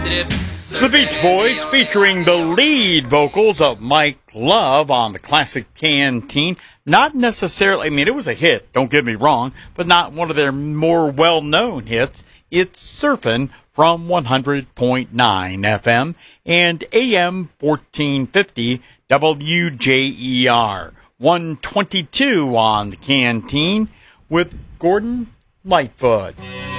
The Beach Boys featuring the lead vocals of Mike Love on the classic Canteen. Not necessarily, I mean, it was a hit, don't get me wrong, but not one of their more well-known hits. It's Surfin' from 100.9 FM and AM 1450 WJER. 122 on the Canteen with Gordon Lightfoot.